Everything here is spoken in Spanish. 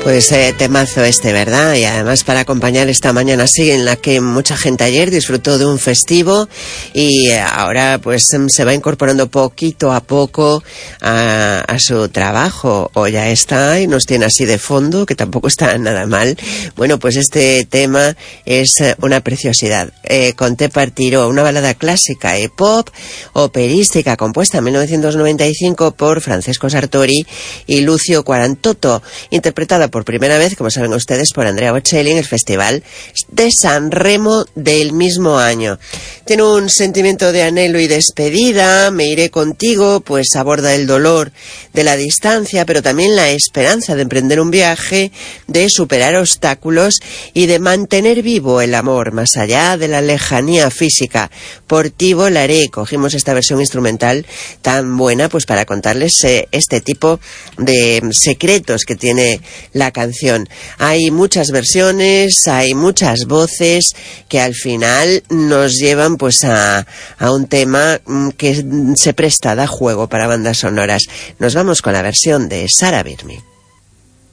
Pues temazo este, ¿verdad? Y además para acompañar esta mañana así en la que mucha gente ayer disfrutó de un festivo y ahora pues se va incorporando poquito a poco a su trabajo, o ya está y nos tiene así de fondo, que tampoco está nada mal. Bueno, pues este tema es una preciosidad. Con Te partiró, una balada clásica pop operística compuesta en 1995 por Francesco Sartori y Lucio Quarantotto, interpretada por primera vez, como saben ustedes, por Andrea Bocelli en el Festival de San Remo del mismo año. Tiene un sentimiento de anhelo y despedida. Me iré contigo, pues aborda el dolor de la distancia, pero también la esperanza de emprender un viaje, de superar obstáculos y de mantener vivo el amor más allá de la lejanía física. Por ti volaré. Cogimos esta versión instrumental tan buena pues para contarles este tipo de secretos que tiene la canción. Hay muchas versiones, hay muchas voces que al final nos llevan pues a un tema que se presta, da juego para bandas sonoras. Nos vamos con la versión de Sara Birmi.